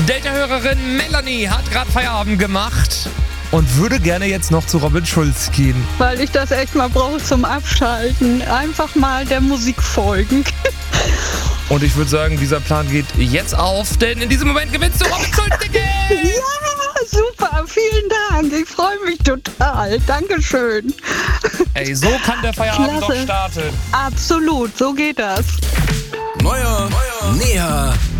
Delta-Hörerin Melanie hat gerade Feierabend gemacht und würde gerne jetzt noch zu Robin Schulz gehen. Weil ich das echt mal brauche zum Abschalten. Einfach mal der Musik folgen. Und ich würde sagen, dieser Plan geht jetzt auf, denn in diesem Moment gewinnst du Robin Schulz-Ticket! Ja, super, vielen Dank. Ich freue mich total. Dankeschön. Ey, so kann der Feierabend Klasse. doch starten. Absolut, so geht das. Neuer, näher,